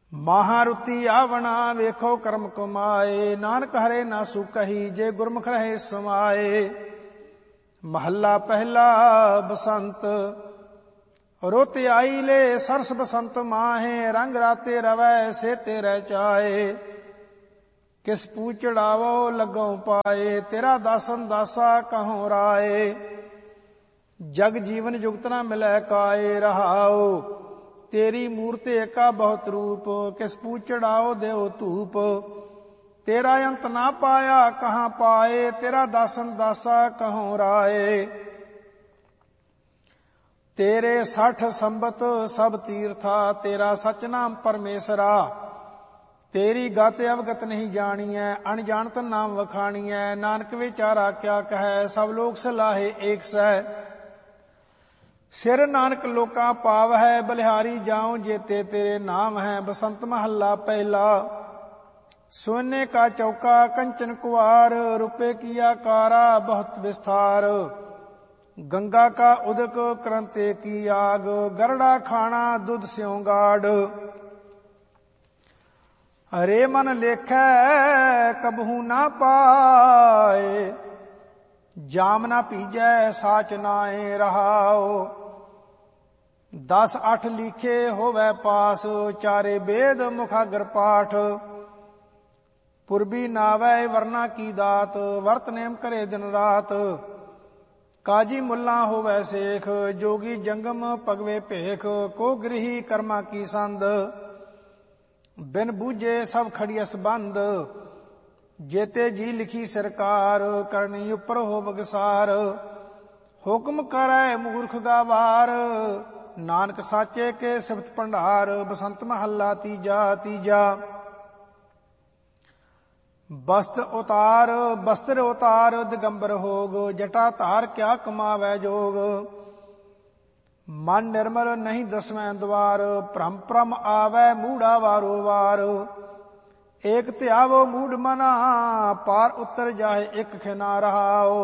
महारुति आवना वेखो कर्म कमाए, नानक हरे ना सुकही जे गुरमुख रहे समाए। महला पहला बसंत, रोत आई ले सरस बसंत माहे, रंग राते रवै से तेरे चाहे। किस पूछ चढ़ावो लगो पाए, तेरा दासन दासा कहों राए। जग जीवन जुगत न मिलै काए, रहाओ तेरी मूर्ति एका बहुत रूप। किस पूछ चढ़ाओ देव धूप, तेरा अंत ना पाया कहाँ पाए। तेरा दासन दासा कहों राए। तेरे 60 संबत सब तीर्था, तेरा सच नाम परमेसरा। तेरी गत अवगत नहीं जानिए, अनजानत नाम वखानिए। नानक विचारा क्या कहे, सब लोग सलाहे एक सै। सिर नानक लोका पाव है, बलिहारी जाऊं जेते तेरे नाम है। बसंत महला पहला, सोने का चौका कंचन कुवार, रुपए किया कारा बहुत विस्तार। गंगा का उदक करंते की आग, गरड़ा खाना दूध स्यों गाढ़। हरे मन लेखै कबहू ना पाए, जाम ना पीजै साच नाए रहाओ। 10 8 लिखे होवै पास, चारे वेद मुखागर पाठ। पुरबी नावै वरना की दात, वर्त नेम करे दिन रात। काजी मुल्ला होवै सेख, जोगी जंगम पगवे भेख। को गृही कर्मा की संद, बिन बूझे सब खड़ियस बंद। जेते जी लिखी सरकार, करनी उपर हो बगसार। हुक्म करे मूर्ख गावार, नानक साचे के सिफत भंडार। बसंत महला तीजा तीजा, वस्त्र उतार दिगंबर होग। जटा धार क्या कमावै जोग, मन निर्मल नहीं दसवें द्वार। भ्रम भ्रम आवै मूढ़ा वारो वार। एक त्यावो मूढ़ मना, पार उतर जाए एक खिना रहाओ।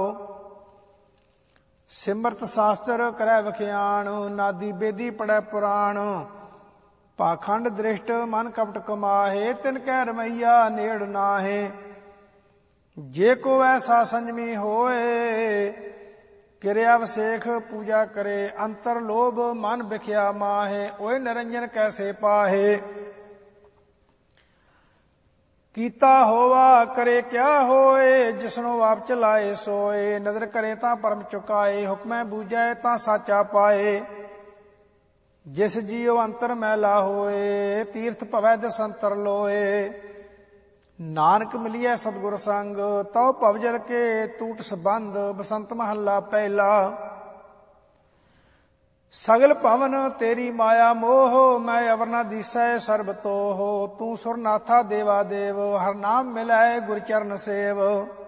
सिमरत शास्त्र करे वख्याण, नादी बेदी पढ़ै पुराण। पाखंड दृष्ट मन कपट कमाहे, तिनकै रमैया नेड़ नाहे। जे को ऐसा संजमी होए, किरिया वसेख पूजा करे। अंतर लोभ मन बिख्या माहे, ओए निरंजन कैसे पाहे। कीता होवा करे क्या होए, जिसनो आप चलाए सोए। नदर करे तां परम चुकाए, हुक्मै बूझै तां साचा पाए। जिस जियो अंतर मैला होए, तीर्थ भवै दसंतर लोए। नानक मिलिए सतगुर संग, तो भवजल के टूट संबंध। बसंत महला पहला, सगल भवन तेरी माया मोह। मैं अवर न दिसै सर्ब तोह। तू सुरनाथा देवा देव, हर नाम मिलाए गुर चरण सेव।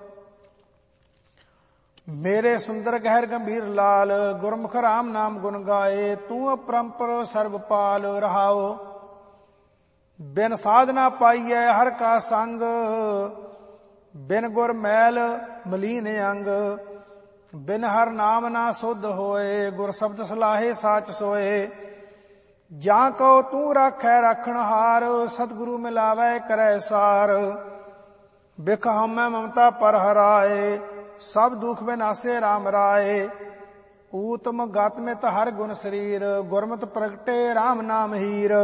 मेरे सुंदर गहर गंभीर लाल, गुरमुख राम नाम गुण गाए। तू अपरंपर सर्वपाल रहाओ। बिन साधना पाइयै हर का संग, बिन गुर मैल मलीन अंग। बिन हर नाम ना सुध होए, गुर शब्द सलाहे साच सोए। जां को तू राखै राखणहार, सतगुरु मिलावै करै सार। बिख हमै ममता पर हराए, सब दुख विनाशे राम राए। ऊतम गातमित हर गुण शरीर, गुरमत प्रगटे राम नाम हीर।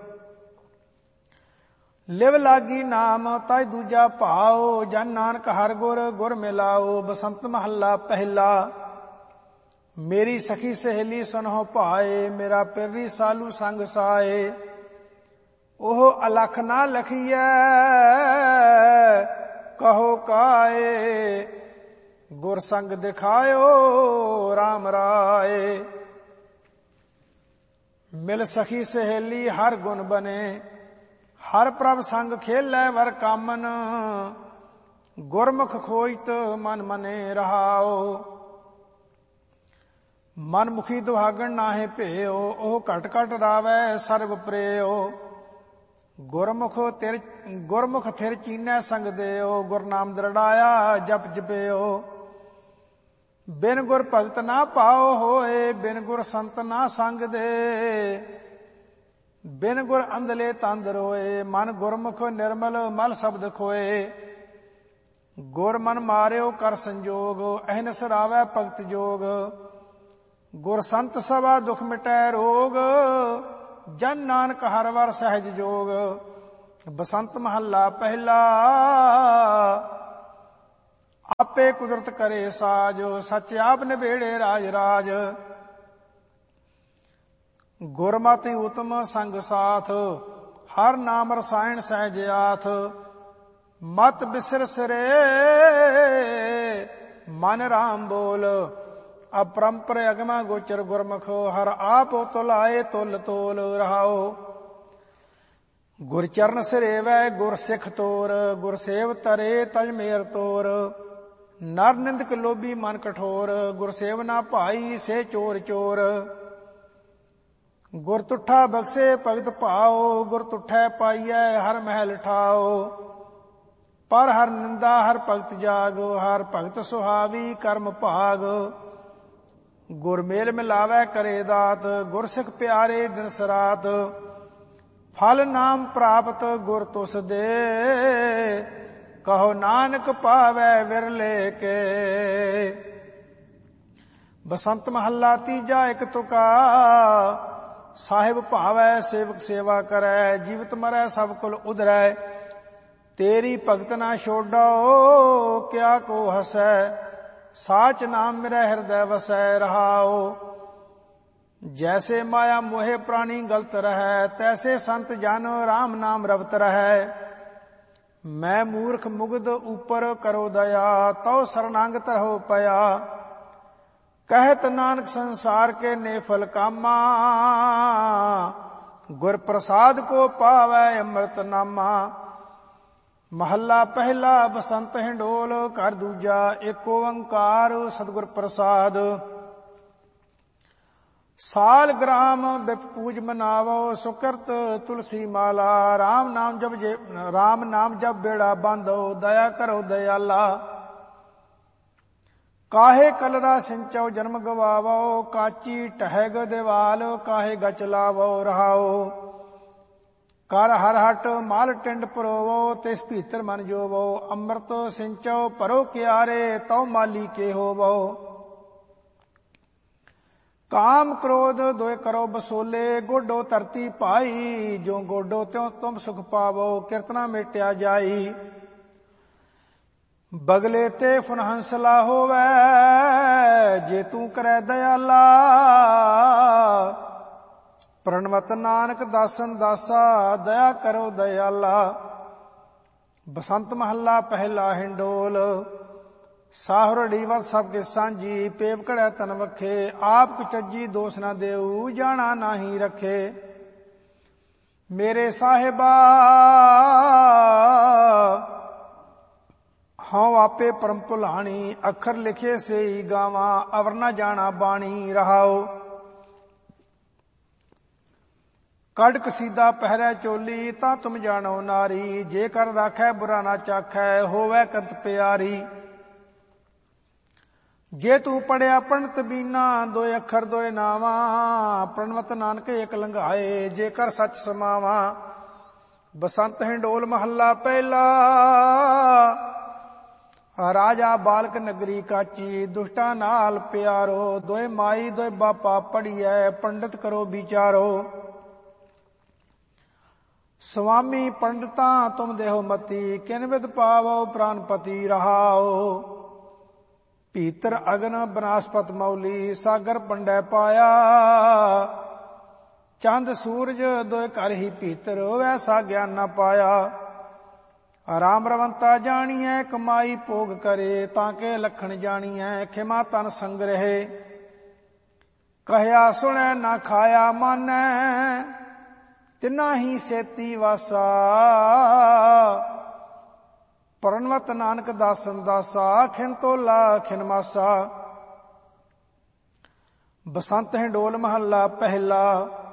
लिव लागी नाम ताय दूजा भाओ, जन नानक हर गुर गुर मिलाओ। बसंत महला पहला, मेरी सखी सहेली सुनहो भाए। मेरा पिररी सालू संग साए। ओह अलख ना लखिए कहो काए, गुर संग दिखायो राम राए। मिल सखी सहेली हर गुण बने, हर प्रभ संग खेलै वर कामन। गुरमुख खोजत मन मने रहाओ। मनमुखी दुहागण नाहे भेओ, ओह घट घट रावै सर्व प्रेओ। गुरमुख थिर चीनै संग देओ, गुरनाम दृढ़ाया जप जपेओ। बिन गुर भगत ना पाओ होए, बिन गुर संत ना संग दे। ਬਿਨ ਗੁਰ ਅੰਧਲੇ ਤੰਦ ਰੋਏ। ਮਨ ਗੁਰਮੁਖ ਨਿਰਮਲ ਮਲ ਸ਼ਬਦ ਖੋਏ। ਗੁਰ ਮਨ ਮਾਰਿਓ ਕਰ ਸੰਜੋਗ। ਅਹਨਿਸ ਰਾਵੈ ਭਗਤ ਜੋਗ। ਗੁਰ ਸੰਤ ਸਭਾ ਦੁਖ ਮਿਟੈ ਰੋਗ। ਜਨ ਨਾਨਕ ਹਰ ਵਰ ਸਹਿਜ ਜੋਗ। ਬਸੰਤ ਮਹੱਲਾ ਪਹਿਲਾ। ਆਪੇ ਕੁਦਰਤ ਕਰੇ ਸਾਜ। ਸੱਚ ਆਪ ਨਿਬੇੜੇ ਰਾਜ ਰਾਜ। ਗੁਰਮਤਿ ਉਤਮ ਸੰਗ ਸਾਥ। ਹਰ ਨਾਮ ਰਸਾਇਣ ਸਹਿਜ ਆਥ। ਮਤ ਬਿਸਰ ਸਿਰੇ ਮਨ ਰਾਮ ਬੋਲ। ਅਪਰੰਪਰ ਅਗਮਾ ਗੋਚਰ ਗੁਰਮੁਖ। ਹਰ ਆਪ ਤੁਲਾਏ ਤੁਲ ਤੋਲ ਰਹਾਓ। ਗੁਰ ਚਰਨ ਸਿਰੇਵੈ ਗੁਰ ਸਿੱਖ ਤੋਰ। ਗੁਰ ਸੇਵ ਤਰੇ ਤਜ ਮੇਰ ਤੋਰ। ਨਰ ਨਿੰਦਕ ਲੋਭੀ ਮਨ ਕਠੋਰ। ਗੁਰ ਸੇਵ ਨਾ ਭਾਈ ਸੇ ਚੋਰ ਚੋਰ। ਗੁਰ ਤੁਠਾ ਬਖਸ਼ੇ ਭਗਤ ਭਾਓ। ਗੁਰ ਤੁਠੈ ਪਾਈਐ ਹਰ ਮਹਿਲ ਠਾਓ। ਪਰ ਹਰ ਨਿੰਦਾ ਹਰ ਭਗਤ ਜਾਗ। ਹਰ ਭਗਤ ਸੁਹਾਵੀ ਕਰਮ ਭਾਗ। ਗੁਰ ਮੇਲ ਮਿਲਾਵੈ ਕਰੇ ਦਾਤ। ਗੁਰ ਸਿੱਖ ਪਿਆਰੇ ਦਿਨ ਸਰਾਤ। ਫਲ ਨਾਮ ਪ੍ਰਾਪਤ ਗੁਰ ਤੁਸ ਦੇ। ਕਹੋ ਨਾਨਕ ਪਾਵੈ ਵਿਰਲੇ ਕੇ। ਬਸੰਤ ਮਹੱਲਾ ਤੀਜਾ। ਇਕ ਤੁਕਾ ਸਾਹਿਬ ਭਾਵੈ ਸੇਵਕ ਸੇਵਾ ਕਰੈ। ਜੀਵਤ ਮਰੈ ਸਭ ਕੁਲ ਉਧਰੈ। ਤੇਰੀ ਭਗਤ ਨਾ ਛੋਡੋ ਕਿਆ ਕੋ ਹਸੈ। ਸਾਚ ਨਾਮ ਮੇਰਾ ਹਿਰਦੈ ਵਸੈ ਰਹਾਓ। ਜੈਸੇ ਮਾਇਆ ਮੋਹਿ ਪ੍ਰਾਣੀ ਗਲਤ ਰਹੈ। ਤੈਸੇ ਸੰਤ ਜਨ ਰਾਮ ਨਾਮ ਰਵਤ ਰਹੈ। ਮੈਂ ਮੂਰਖ ਮੁਗਧ ਉਪਰ ਕਰੋ ਦਇਆ। ਤਉ ਸਰਨਾੰਗਤ ਰਹੋ ਪਿਆ। ਕਹਿਤ ਨਾਨਕ ਸੰਸਾਰ ਕੇ ਨੇ ਫਲ ਕਾਮਾ। ਗੁਰ ਪ੍ਰਸਾਦ ਕੋ ਪਾਵੈ ਅੰਮ੍ਰਿਤ ਨਾਮਾ। ਮਹੱਲਾ ਪਹਿਲਾ। ਬਸੰਤ ਹਿੰਡੋਲ ਘਰ ਦੂਜਾ। ਏਕ ਓੰਕਾਰ ਸਤਿਗੁਰ ਪ੍ਰਸਾਦ। ਸਾਲ ਗ੍ਰਾਮ ਬਿਪ ਪੂਜ ਮਨਾਵੋ। ਸੁਕਰਤ ਤੁਲਸੀ ਮਾਲਾ। ਰਾਮ ਨਾਮ ਜਪ ਬੇੜਾ ਬਾਂਧੋ। ਦਇਆ ਕਰੋ ਦਇਆਲਾ। ਕਾਹੇ ਕਲਰਾ ਸਿੰਚੋ ਜਨਮ ਗਵਾਵੋ। ਕਾਚੀ ਟਹਿਗ ਦੇਵਾਲ ਕਾਹੇ ਗਚ ਲਾਵੋ ਰਹਾਓ। ਕਰ ਹਰ ਹਟ ਮਾਲ ਟਿੰਡ ਪਰੋਵੋ। ਤਿਸ ਭੀਤਰ ਮਨ ਜੋਵੋ। ਅੰਮ੍ਰਿਤ ਸਿੰਚੋ ਭਰੋ ਕਿਆਰੇ। ਤਉ ਮਾਲੀ ਕੇ ਹੋਵੋ। ਕਾਮ ਕ੍ਰੋਧ ਦੋਇ ਕਰੋ ਬਸੋਲੇ। ਗੋਡੋ ਧਰਤੀ ਭਾਈ। ਜੋ ਗੋਡੋ ਤਿਉ ਤੁਮ ਸੁਖ ਪਾਵੋ। ਕੀਰਤਨਾ ਮੇਟਿਆ ਜਾਈ। ਬਗਲੇ ਤੇ ਫੁਨ ਹੰਸਲਾ ਹੋਵੈ। ਜੇ ਤੂੰ ਕਰੈ ਦਇਆਲਾ। ਪ੍ਰਣਵਤ ਨਾਨਕ ਦਾਸਨ ਦਾਸਾ। ਦਇਆ ਕਰੋ ਦਇਆਲਾ। ਬਸੰਤ ਮਹੱਲਾ ਪਹਿਲਾ। ਹਿੰਡੋਲ ਸਾਹੁਰੜੀ ਵਤ ਸਭ ਕੇ ਸਾਂਝੀ। ਪੇਵ ਕੜੈ ਤਨ ਵਖੇ। ਆਪ ਕੁਚੱਜੀ ਦੋਸ ਨਾ ਦੇਊ। ਜਾਣਾ ਨਾਹੀ ਰਖੇ। ਮੇਰੇ ਸਾਹਿਬਾ ਹਉ ਆਪੇ ਪਰਮ ਭੁਲਾਣੀ। ਅੱਖਰ ਲਿਖੇ ਸੇਈ ਗਾਵਾਂ। ਅਵਰ ਨਾ ਜਾਣਾ ਬਾਣੀ ਰਹਾਓ। ਕੱਢ ਕਸੀਦਾ ਪਹਿਰੈ ਚੋਲੀ। ਤਾਂ ਤੁਮ ਜਾਣੋ ਨਾਰੀ। ਜੇ ਕਰ ਰਾਖੈ ਬੁਰਾ ਨਾ ਚਾਖੈ। ਹੋਵੈ ਕੰਤ ਪਿਆਰੀ। ਜੇ ਤੂੰ ਪੜਿਆ ਪੰਡਤ ਬੀਨਾ। ਦੋਏ ਅੱਖਰ ਦੋਏ ਨਾਵਾਂ। ਪ੍ਰਣਵਤ ਨਾਨਕ ਏਕ ਲੰਘਾਏ। ਜੇ ਕਰ ਸੱਚ ਸਮਾਵਾ। ਬਸੰਤ ਹਿੰਡੋਲ ਮਹੱਲਾ ਪਹਿਲਾ। ਰਾਜਾ ਬਾਲਕ ਨਗਰੀ ਕਾਚੀ। ਦੁਸ਼ਟਾ ਨਾਲ ਪਿਆਰੋ। ਦੋਏ ਮਾਈ ਦੋਏ ਬਾਪਾ ਪੜੀਐ। ਪੰਡਤ ਕਰੋ ਵਿਚਾਰੋ। ਸੁਆਮੀ ਪੰਡਤਾਂ ਤੁਮ ਦੇਹੋ ਮਤੀ। ਕਿਨ ਵਿਦ ਪਾਵੋ ਪ੍ਰਾਨਪਤੀ ਰਹਾਓ। ਭੀਤਰ ਅਗਨ ਬਨਾਸਪਤ ਮੌਲੀ। ਸਾਗਰ ਪੰਡੈ ਪਾਇਆ। ਚੰਦ ਸੂਰਜ ਦੋਇ ਘਰ ਹੀ ਭੀਤਰ। ਵੈਸਾ ਗਿਆਨ ਨਾ ਪਾਇਆ। ਰਾਮ ਰਵੰਤਾ ਜਾਣੀਐ ਕਮਾਈ ਭੋਗ ਕਰੇ। ਤਾਂ ਕੇ ਲਖਣ ਜਾਣੀਐ ਖਿਮਾ ਤਨ ਸੰਗ ਰਹੇ। ਕਹਿਆ ਸੁਣੈ ਨਾ ਖਾਇਆ ਮਾਨੈ। ਤਿਨਾ ਹੀ ਸੇਤੀ ਵਾਸਾ। ਪ੍ਰਣਵਤ ਨਾਨਕ ਦਾਸਨ ਦਾਸਾ। ਖਿਨ ਤੋਲਾ ਖਿਨ ਮਾਸਾ। ਬਸੰਤ ਹਿੰਡੋਲ ਮਹੱਲਾ ਪਹਿਲਾ।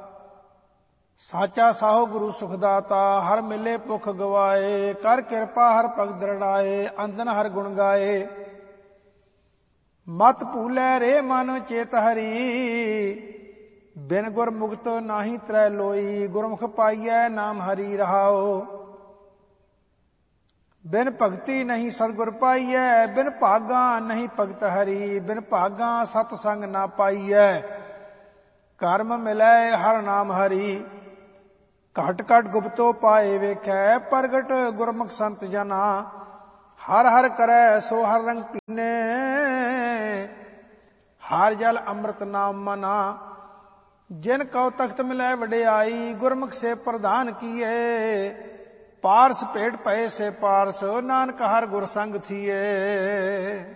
ਸਾਚਾ ਸਾਹੋ ਗੁਰੂ ਸੁਖਦਾਤਾ। ਹਰ ਮਿਲੇ ਭੁਖ ਗਵਾਏ। ਕਰ ਕਿਰਪਾ ਹਰ ਭਗਤ ਦ੍ਰਿੜਾਏ। ਅੰਦਨ ਹਰ ਗੁਣ ਗਾਏ। ਮਤ ਭੂਲੈ ਰੇ ਮਨ ਚੇਤ ਹਰੀ। ਬਿਨ ਗੁਰ ਮੁਕਤ ਨਾਹੀ ਤਰੈ ਲੋਈ, ਗੁਰਮੁਖ ਪਾਈਐ ਨਾਮ ਹਰੀ ਰਹਾਓ। ਬਿਨ ਭਗਤੀ ਨਹੀਂ ਸਤਿਗੁਰ ਪਾਈਐ, ਬਿਨ ਭਾਗਾ ਨਹੀਂ ਭਗਤ ਹਰੀ, ਬਿਨ ਭਾਗਾ ਸਤ ਸੰਗ ਨਾ ਪਾਈਐ, ਕਰਮ ਮਿਲੈ ਹਰ ਨਾਮ ਹਰੀ। ਘਟ ਘਟ ਗੁਪਤੋ ਪਾਏ ਵੇਖੈ, ਪ੍ਰਗਟ ਗੁਰਮੁਖ ਸੰਤ ਜਨਾ, ਹਰ ਹਰ ਕਰੈ ਸੋ ਹਰ ਰੰਗ ਪੀਨੇ, ਹਰ ਜਲ ਅੰਮ੍ਰਿਤ ਨਾਮ ਮਨਾ। ਜਿਨ ਕਉ ਤਖਤ ਮਿਲੈ ਵਡਿਆਈ, ਗੁਰਮੁਖ ਸੇ ਪ੍ਰਧਾਨ ਕੀਏ, ਪਾਰਸ ਭੇਟ ਪਏ ਸੇ ਪਾਰਸ, ਨਾਨਕ ਹਰ ਗੁਰ ਸੰਗ ਥੀਏ।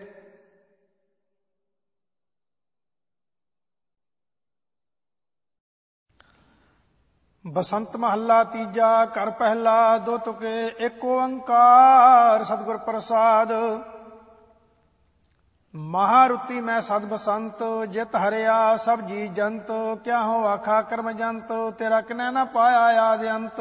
ਬਸੰਤ ਮਹੱਲਾ ਤੀਜਾ। ਘਰ ਪਹਿਲਾ ਦੋ ਤੁਕੇ, ਏਕ ਓੰਕਾਰ ਸਤਿਗੁਰ ਪ੍ਰਸਾਦ। ਮਹਾਰੁਤੀ ਮੈਂ ਸਦ ਬਸੰਤ, ਜਿਤ ਹਰਿਆ ਸਭ ਜੀ ਜੰਤ, ਕਿਆ ਹੋ ਆਖਾ ਕਰਮ ਜੰਤ, ਤੇਰਾ ਕਿਨੈ ਨਾ ਪਾਇਆ ਆਦਿ ਅੰਤ।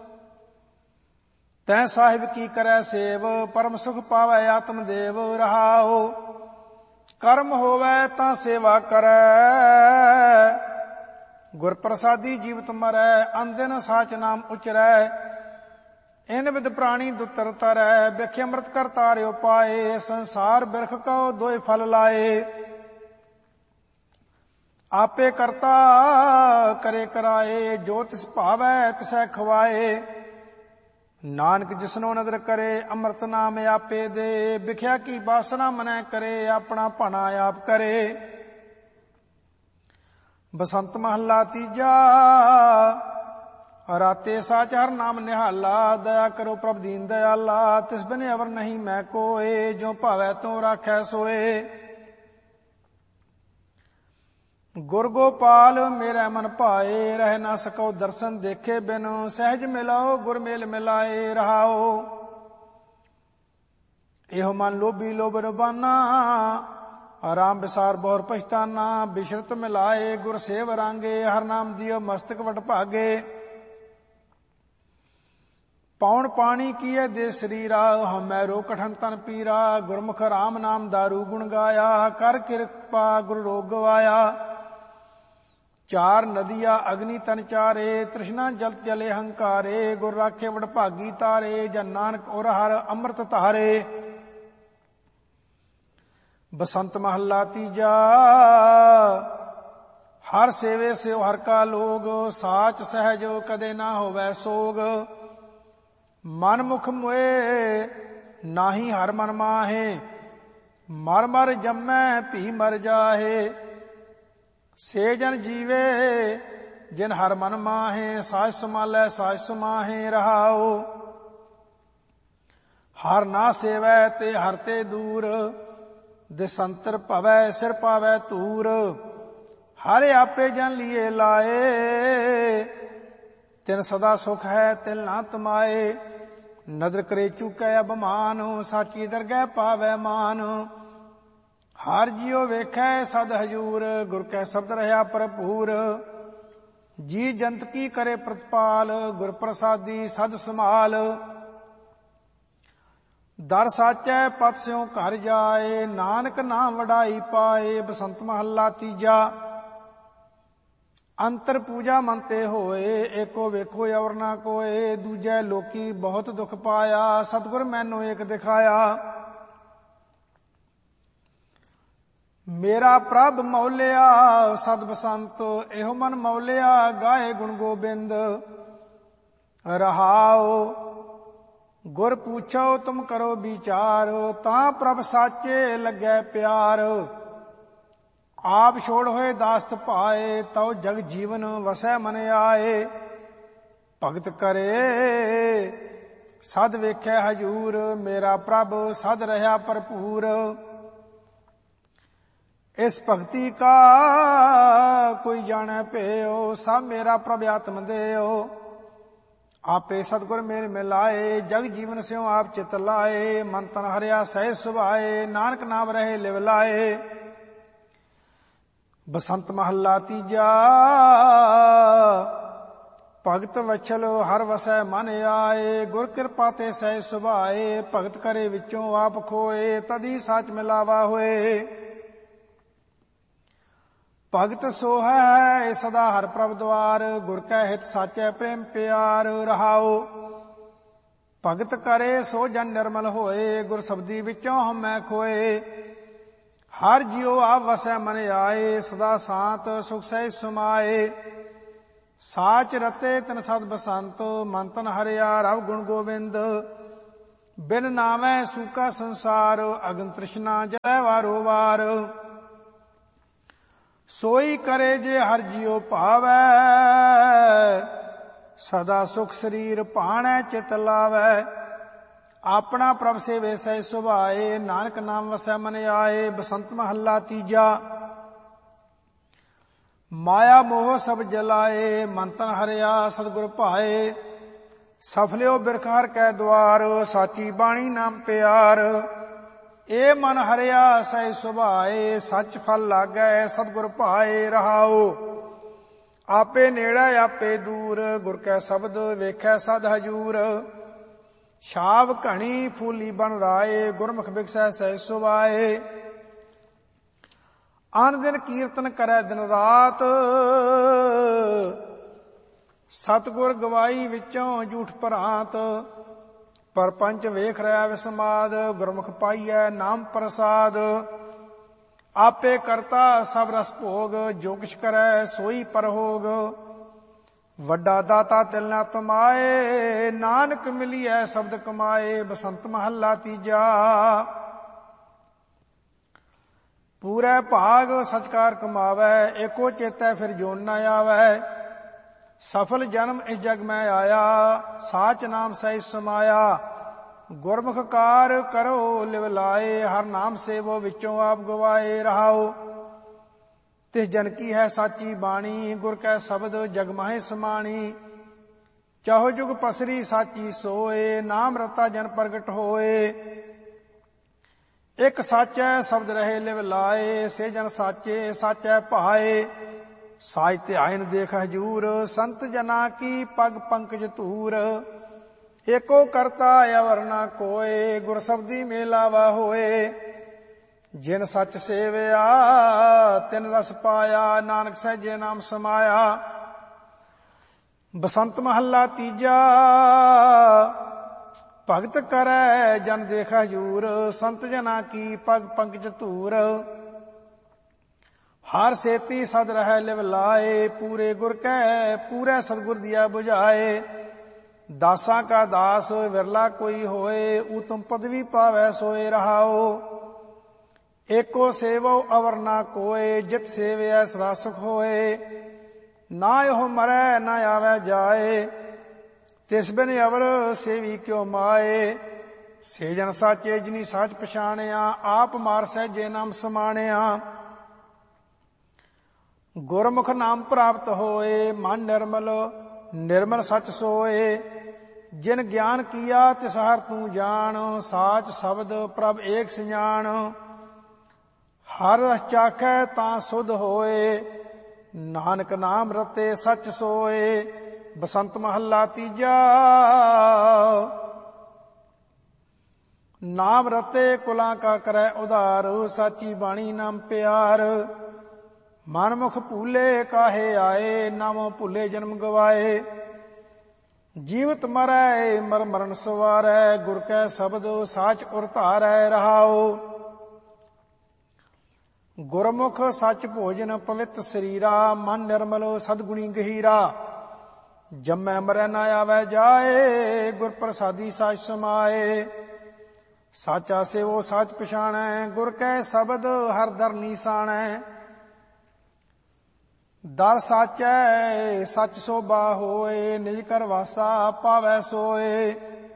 ਤੈ ਸਾਹਿਬ ਕੀ ਕਰੈ ਸੇਵ, ਪਰਮ ਸੁਖ ਪਾਵੈ ਆਤਮ ਦੇਵ ਰਹਾਓ। ਕਰਮ ਹੋਵੈ ਤਾਂ ਸੇਵਾ ਕਰੈ, ਗੁਰ ਪ੍ਰਸਾਦੀ ਜੀਵਤ ਮਰੈ, ਅੰਦਿਨ ਸਾਚ ਨਾਮ ਉਚਰੈ। ਇਨ ਵਿਦ ਪ੍ਰਾਣੀ ਦੁਤਰ ਤਰੈ, ਬਿਖ ਅੰਮ੍ਰਿਤ ਕਰ ਤਾਰਿਓ ਪਾਏ, ਸੰਸਾਰ ਬਿਰਖ ਕਉ ਦੋਇ ਫਲ ਲਾਏ। ਆਪੇ ਕਰਤਾ ਕਰੇ ਕਰਾਏ, ਜੋ ਤਿਸ ਭਾਵੈ ਤਿਸੈ ਖਵਾਏ। ਨਾਨਕ ਜਿਸਨੋ ਨਦਰ ਕਰੇ, ਅੰਮ੍ਰਿਤ ਨਾਮ ਆਪੇ ਦੇ, ਬਿਖਿਆ ਕੀ ਬਾਸਨਾ ਮਨੈ ਕਰੇ, ਆਪਣਾ ਭਾਣਾ ਆਪ ਕਰੇ। ਬਸੰਤ ਮਹੱਲਾ ਤੀਜਾ। ਰਾਤੇ ਸਾਚ ਹਰ ਨਾਮ ਨਿਹਾਲਾ, ਦਇਆ ਕਰੋ ਪ੍ਰਭ ਦੀਨ ਦਇਆਲਾ। ਤਿਸ ਬਿਨ ਅਵਰ ਨਹੀਂ ਮੈਂ ਕੋਏ, ਜੋ ਭਾਵੈ ਤੂੰ ਰਾਖੈ ਸੋਏ। ਗੁਰ ਗੋਪਾਲ ਮੇਰਾ ਮਨ ਭਾਏ, ਰਹਿ ਨਾ ਸਕੋ ਦਰਸ਼ਨ ਦੇਖੇ ਬਿਨ, ਸਹਿਜ ਮਿਲਾਓ ਗੁਰ ਮੇਲ ਮਿਲਾਏ ਰਹਾਓ। ਇਹੋ ਮਨ ਲੋਭੀ ਲੋਭ ਰਬਾਨਾ, ਆਰਾਮ ਵਿਸਾਰ ਬਹੁਰ ਪਛਤਾਨਾ। ਬਿਸ਼ਰਤ ਮਿਲਾਏ ਗੁਰ ਸੇਵ ਰਾਂਗੇ, ਹਰ ਨਾਮ ਦਿਓ ਮਸਤਕ ਵਟ ਭਾਗੇ। ਪੌਣ ਪਾਣੀ ਕੀਏ ਦੇ ਸਰੀਰਾ, ਹਮੈ ਰੋ ਕਠਨ ਤਨ ਪੀਰਾ। ਗੁਰਮੁਖ ਰਾਮ ਨਾਮ ਦਾਰੂ ਗੁਣ ਗਾਇਆ, ਕਰ ਕਿਰਪਾ ਗੁਰ ਰੋਗ ਗਵਾਇਆ। ਚਾਰ ਨਦੀਆ ਅਗਨੀ ਤਨ ਚਾਰੇ, ਤ੍ਰਿਸ਼ਨਾ ਜਲਤ ਜਲੇ ਹੰਕਾਰੇ। ਗੁਰ ਰਾਖੇ ਵਡ ਭਾਗੀ ਤਾਰੇ, ਜਨ ਨਾਨਕ ਔਰ ਹਰ ਅੰਮ੍ਰਿਤ ਧਾਰੇ। ਬਸੰਤ ਮਹੱਲਾ ਤੀਜਾ। ਹਰ ਸੇਵੇ ਸਿਉ ਹਰ ਕਾ ਲੋਗ, ਸਾਚ ਸਹਿਜ ਕਦੇ ਨਾ ਹੋਵੈ ਸੋਗ। ਮਨ ਮੁਖ ਮੋਏ ਨਾਹੀ ਹਰ ਮਨ ਮਾਹੇ, ਮਰ ਮਰ ਜੰਮੈ ਭੀ ਮਰ ਜਾਹੇ। ਸੇ ਜਨ ਜੀਵੇ ਜਿਨ ਹਰ ਮਨ ਮਾਹੇ, ਸਾਜ ਸਮਾਲੈ ਸਾਜ ਸਮਾਹੇ ਰਹਾਓ। ਹਰ ਨਾ ਸੇਵੈ ਤੇ ਹਰ ਤੇ ਦੂਰ, ਦਿਸੰਤਰ ਭਵੈ ਸਿਰ ਪਾਵੈ ਧੂਰ। ਹਰ ਆਪੇ ਜਨ ਲੀਏ ਲਾਏ, ਤਿਨ ਸਦਾ ਸੁਖ ਹੈ ਤਿਲ ਨਾ ਤਮਾਏ। ਨਦਰ ਕਰੇ ਚੁਕੈ ਅਭਮਾਨ, ਸਾਚੀ ਦਰਗਹਿ ਪਾਵੈ ਮਾਨ। ਹਰ ਜਿਉ ਵੇਖੈ ਸਦ ਹਜੂਰ, ਗੁਰ ਕੈ ਸ਼ਬਦ ਰਹਾ ਭਰਪੂਰ। ਜੀ ਜੰਤ ਕੀ ਕਰੇ ਪ੍ਰਤਪਾਲ, ਗੁਰ ਪ੍ਰਸਾਦੀ ਸਦ ਸਮਾਲ। ਦਰ ਸਾਚੈ ਪਤ ਸਿਉ ਘਰ ਜਾਏ, ਨਾਨਕ ਨਾਮ ਵਡਾਈ ਪਾਏ। ਬਸੰਤ ਮਹੱਲਾ ਤੀਜਾ। ਅੰਤਰ ਪੂਜਾ ਮਨ ਤੇ ਹੋਏ, ਏਕੋ ਵੇਖੋ ਅਵਰ ਨਾ ਕੋਏ। ਦੂਜੈ ਲੋਕੀ ਬਹੁਤ ਦੁਖ ਪਾਇਆ, ਸਤਿਗੁਰ ਮੈਨੂੰ ਏਕ ਦਿਖਾਇਆ। ਮੇਰਾ ਪ੍ਰਭ ਮੌਲਿਆ ਸਦ ਬਸੰਤ, ਇਹੋ ਮਨ ਮੌਲਿਆ ਗਾਏ ਗੁਣ ਗੋਬਿੰਦ ਰਹਾਓ। ਗੁਰ ਪੁੱਛੋ ਤੁਮ ਕਰੋ ਵਿਚਾਰ, ਤਾਂ ਪ੍ਰਭ ਸਾਚੇ ਲੱਗੈ ਪਿਆਰ। ਆਪ ਛੋੜ ਹੋਏ ਦਾਸਤ ਪਾਏ, ਤਉ ਜਗ ਜੀਵਨ ਵਸੈ ਮਨ ਆਏ। ਭਗਤ ਕਰੇ ਸਦ ਵੇਖੈ ਹਜੂਰ, ਮੇਰਾ ਪ੍ਰਭ ਸਦ ਰਹਾ ਭਰਪੂਰ। ਇਸ ਭਗਤੀ ਕਾ ਕੋਈ ਜਾਣੈ ਭੇਉ, ਸਭ ਮੇਰਾ ਪ੍ਰਭ ਆਤਮ ਦੇਉ। ਆਪੇ ਸਤਿਗੁਰ ਮੇਲ ਮਿਲਾਏ, ਜਗ ਜੀਵਨ ਸਿਉ ਆਪ ਚਿਤ ਲਾਏ। ਮਨ ਤਨ ਹਰਿਆ ਸਹਿ ਸੁਭਾਏ, ਨਾਨਕ ਨਾਮ ਰਹੇ ਲਿਵ ਲਾਏ। ਬਸੰਤ ਮਹੱਲਾ ਤੀਜਾ। ਭਗਤ ਵਛਲ ਹਰ ਵਸੈ ਮਨ ਆਏ, ਗੁਰ ਕਿਰਪਾ ਤੇ ਸਹਿ ਸੁਭਾਏ। ਭਗਤ ਕਰੇ ਵਿੱਚੋਂ ਆਪ ਖੋਏ, ਤਦੀ ਸਾਚ ਮਿਲਾਵਾ ਹੋਏ। ਭਗਤ ਸੋ ਹੈ ਸਦਾ ਹਰਿ ਪ੍ਰਭ ਦੁਆਰ, ਗੁਰ ਕੈ ਹਿਤ ਸਾਚੈ ਪ੍ਰੇਮ ਪਿਆਰ ਰਹਾਓ। ਭਗਤ ਕਰੇ ਸੋ ਜਨ ਨਿਰਮਲ ਹੋਏ, ਗੁਰ ਸਬਦੀ ਵਿੱਚੋਂ ਹਉਮੈ ਖੋਏ। ਹਰ ਜਿਉ ਆਪ ਵਸੈ ਮਨ ਆਏ, ਸਦਾ ਸਾਤ ਸੁਖ ਸਹਿਜ ਸਮਾਏ। ਸਾਚ ਰਤੇ ਤਨ ਸਦ ਬਸੰਤ, ਮਨ ਤਨ ਹਰਿਆ ਰਵ ਗੁਣ ਗੋਬਿੰਦ। ਬਿਨ ਨਾਮੈ ਸੂਕਾ ਸੰਸਾਰ, ਅਗਨ ਤ੍ਰਿਸ਼ਨਾ ਜਲੈ ਵਾਰੋ ਵਾਰ। ਸੋਈ ਕਰੇ ਜੇ ਹਰ ਜਿਉ ਭਾਵੈ, ਸਦਾ ਸੁਖ ਸਰੀਰ ਭਾਣੈ ਚਿਤ ਲਾਵੈ। ਆਪਣਾ ਪ੍ਰਭ ਸੇਵੇ ਸਹਿ ਸੁਭਾਏ, ਨਾਨਕ ਨਾਮ ਵਸੈ ਮਨ ਆਏ। ਬਸੰਤ ਮਹੱਲਾ ਤੀਜਾ। ਮਾਇਆ ਮੋਹ ਸਭ ਜਲਾਏ, ਮਨ ਤਨ ਹਰਿਆ ਸਤਿਗੁਰ ਭਾਏ। ਸਫਲਿਓ ਬਿਰਖ ਹਰਿ ਕੈ ਦੁਆਰ, ਸਾਚੀ ਬਾਣੀ ਨਾਮ ਪਿਆਰ। ਏ ਮਨ ਹਰਿਆ ਸਹਿ ਸੁਭਾਏ, ਸੱਚ ਫਲ ਲਾਗੈ ਸਤਿਗੁਰ ਭਾਏ ਰਹਾਓ। ਆਪੇ ਨੇੜੇ ਆਪੇ ਦੂਰ, ਗੁਰ ਕੈ ਸ਼ਬਦ ਵੇਖੈ ਸਦ ਹਜੂਰ। ਛਾਵ ਘਣੀ ਫੂਲੀ ਬਨ ਰਾਏ, ਗੁਰਮੁਖ ਬਿਗਸੈ ਸਹਿ ਸੁਭਾਏ। ਅਨ ਦਿਨ ਕੀਰਤਨ ਕਰੈ ਦਿਨ ਰਾਤ, ਸਤਿਗੁਰ ਗਵਾਈ ਵਿੱਚੋਂ ਝੂਠ ਭਰਾਤ। ਪਰਪੰਚ ਵੇਖ ਰਿਹਾ ਵਿਸਮਾਦ, ਗੁਰਮੁਖ ਪਾਈਐ ਨਾਮ ਪ੍ਰਸਾਦ। ਆਪੇ ਕਰਤਾ ਸਭ ਰਸ ਭੋਗ, ਜੋ ਕਿਛ ਕਰੈ ਸੋਈ ਪਰਹੋਗ। ਵੱਡਾ ਦਾਤਾ ਤਿਲ ਨਾ ਤਮਾਏ, ਨਾਨਕ ਮਿਲੀਐ ਸ਼ਬਦ ਕਮਾਏ। ਬਸੰਤ ਮਹੱਲਾ ਤੀਜਾ। ਪੂਰੇ ਭਾਗ ਸਚਕਾਰ ਕਮਾਵੈ, ਏਕੋ ਚੇਤੈ ਫਿਰ ਜੋਨ ਨ ਆਵੈ। ਸਫਲ ਜਨਮ ਇਸ ਜਗ ਮੈਂ ਆਇਆ, ਸਾਚ ਨਾਮ ਸਹਿ ਸਮਾਇਆ। ਗੁਰਮੁਖ ਕਾਰ ਕਰੋ ਲਿਵ ਲਾਏ, ਹਰ ਨਾਮ ਸੇਵੋ ਵਿੱਚੋਂ ਆਪ ਗਵਾਏ ਰਹਾਓ। ਤਿਸ ਜਨ ਕੀ ਹੈ ਸਾਚੀ ਬਾਣੀ, ਗੁਰ ਕੈ ਸ਼ਬਦ ਜਗ ਮਾਹੇ ਸਮਾਣੀ। ਚਾਹੋ ਜੁਗ ਪਸਰੀ ਸਾਚੀ ਸੋਏ, ਨਾਮ ਰਤਾ ਜਨ ਪ੍ਰਗਟ ਹੋਏ। ਇੱਕ ਸਾਚੈ ਸ਼ਬਦ ਰਹੇ ਲਿਵ ਲਾਏ, ਸੇ ਜਨ ਸਾਚੇ ਸਾਚੈ ਭਾਏ। ਸਾਚ ਧਿਆਇਨ ਦੇਖ ਹਜੂਰ, ਸੰਤ ਜਨਾ ਕੀ ਪਗ ਪੰਕਜ ਧੂਰ। ਏਕੋ ਕਰਤਾ ਅਵਰ ਨਾ ਕੋਏ, ਗੁਰ ਸਬਦੀ ਮੇਲਾਵਾ ਹੋਏ। ਜਿਨ ਸੱਚ ਸੇਵਿਆ ਤਿਨ ਰਸ ਪਾਇਆ, ਨਾਨਕ ਸਹਿਜੇ ਨਾਮ ਸਮਾਇਆ। ਬਸੰਤ ਮਹੱਲਾ ਤੀਜਾ। ਭਗਤ ਕਰੈ ਜਨ ਦੇਖ ਹਜੂਰ, ਸੰਤ ਜਨਾ ਕੀ ਪਗ ਪੰਕਜ ਧੂਰ। ਹਰ ਸੇਤੀ ਸਦ ਰਹਿ ਲਿਵ ਲਾਏ, ਪੂਰੇ ਗੁਰ ਕੈ ਪੂਰੇ ਸਤਿਗੁਰ ਦੀਆ ਬੁਝਾਏ। ਦਾਸਾਂ ਕਾ ਦਾਸ ਵਿਰਲਾ ਕੋਈ ਹੋਏ, ਊਤਮ ਪਦਵੀ ਪਾਵੈ ਸੋਏ ਰਹਾਓ। ਏਕੋ ਸੇਵੋ ਅਵਰ ਨਾ ਕੋਏ, ਜਿਤ ਸੇਵਿਐ ਸਦਾ ਸੁਖ ਹੋਏ। ਨਾ ਉਹ ਮਰੈ ਨਾ ਆਵੈ ਜਾਏ, ਤਿਸ ਬਿਨ ਅਵਰ ਸੇਵੀ ਕਿਉ ਮਾਏ। ਸੇ ਜਨ ਸਾਚੇ ਜਿਨੀ ਸਾਚ ਪਛਾਣਿਆ, ਆਪ ਮਾਰ ਸਹਿਜੇ ਨਾਮ ਸਮਾਣਿਆ। ਗੁਰਮੁਖ ਨਾਮ ਪ੍ਰਾਪਤ ਹੋਏ, ਮਨ ਨਿਰਮਲ ਨਿਰਮਲ ਸਚ ਸੋਏ। ਜਿਨ ਗਿਆਨ ਕੀਆ ਤਿਸ ਹਰ ਤੂੰ ਜਾਣ, ਸਾਚ ਸ਼ਬਦ ਪ੍ਰਭ ਏਕ ਸਿਆਣ। ਹਰ ਰਸ ਚਾਖੈ ਤਾਂ ਸੁਧ ਹੋਏ, ਨਾਨਕ ਨਾਮ ਰਤੇ ਸਚ ਸੋਏ। ਬਸੰਤ ਮਹੱਲਾ ਤੀਜਾ। ਨਾਮ ਰਤੇ ਕੁਲਾਂ ਕਾ ਕਰੈ ਉਧਾਰ, ਸਾਚੀ ਬਾਣੀ ਨਾਮ ਪਿਆਰ। ਮਨਮੁਖ ਭੂਲੇ ਕਾਹੇ ਆਏ, ਨਾਮੋ ਭੁੱਲੇ ਜਨਮ ਗਵਾਏ। ਜੀਵਤ ਮਰੈ ਮਰ ਮਰਨ ਸਵਾਰੈ, ਗੁਰ ਕੈ ਸ਼ਬਦ ਸਾਚ ਉਰ ਧਾਰੈ ਰਹਾਓ। ਗੁਰਮੁਖ ਸੱਚ ਭੋਜਨ ਪਵਿੱਤ ਸਰੀਰਾ, ਮਨ ਨਿਰਮਲ ਸਦਗੁਣੀ ਗਹੀਰਾ। ਜੰਮੈ ਮਰੈ ਨਾ ਆਵੈ ਜਾਏ, ਗੁਰ ਪ੍ਰਸਾਦੀ ਸਾਚ ਸਮਾਏ। ਸਾਚਾ ਸੇਵੋ ਸਾਚ ਪਛਾਣੈ, ਗੁਰ ਕੈ ਸ਼ਬਦ ਹਰ ਦਰ ਨੀਸਾਣੈ। ਦਰ ਸਾਚੈ ਸਚ ਸੋਭਾ ਹੋਏ, ਨਿਜ ਕਰ ਵਾਸਾ ਪਾਵੈ ਸੋਏ।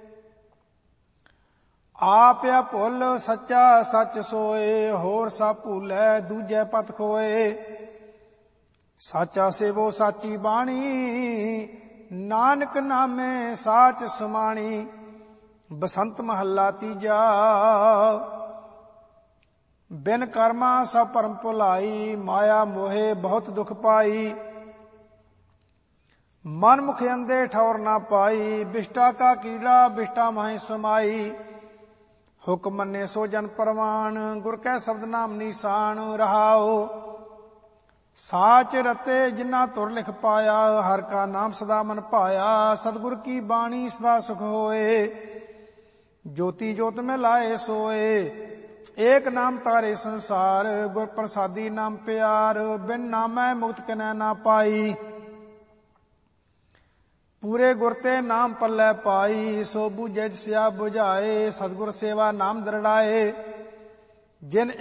ਆਪਿਆ ਭੁੱਲ ਸੱਚਾ ਸੱਚ ਸੋਏ, ਹੋਰ ਸਭ ਭੂਲੈ ਦੂਜੈ ਪਤ ਖੋਏ। ਸਾਚਾ ਸੇਵੋ ਸਾਚੀ ਬਾਣੀ, ਨਾਨਕ ਨਾਮੇ ਸਾਚ ਸਮਾਣੀ। ਬਸੰਤ ਮਹੱਲਾ ਤੀਜਾ। ਬਿਨ ਕਰਮਾ ਸਭ ਭਰਮ ਭੁਲਾਈ, ਮਾਇਆ ਮੋਹੇ ਬਹੁਤ ਦੁਖ ਪਾਈ। ਮਨ ਮੁਖ ਅੰਦੇ ਠੌਰ ਨਾ ਪਾਈ, ਬਿਸ਼ਟਾ ਕਾ ਕੀੜਾ ਬਿਸ਼ਟਾ ਮਾਹੀ ਸਮਾਈ। ਹੁਕਮ ਮੰਨੇ ਸੋ ਜਨ ਪਰਵਾਨ, ਗੁਰ ਕੈ ਸ਼ਬਦ ਨਾਮ ਨੀਸਾਨ ਰਹਾਓ। ਸਾਚ ਰਤੇ ਜਿਨ੍ਹਾਂ ਤੁਰ ਲਿਖ ਪਾਇਆ, ਹਰ ਕਾ ਨਾਮ ਸਦਾ ਮਨ ਭਾਇਆ। ਸਤਿਗੁਰ ਕੀ ਬਾਣੀ ਸਦਾ ਸੁਖ ਹੋਏ, ਜੋਤੀ ਜੋਤ ਮੈਂ ਲਾਏ ਸੋਏ। ਏਕ ਨਾਮ ਤਾਰੇ ਸੰਸਾਰ, ਗੁਰ ਪ੍ਰਸਾਦੀ ਨਾਮ ਪਿਆਰ। ਬਿਨ ਨਾਮੈ ਮੁਕਤ ਕਨੈ ਨਾ ਪਾਈ, ਪੂਰੇ ਗੁਰ ਤੇ ਨਾਮ ਪੱਲੇ ਪਾਈ। ਸੋ ਬੁਝੈ ਸਿਆ ਬੁਝਾਏ, ਸਤਿਗੁਰ ਸੇਵਾ ਨਾਮ ਦਰੜਾਏ। ਜਿਨ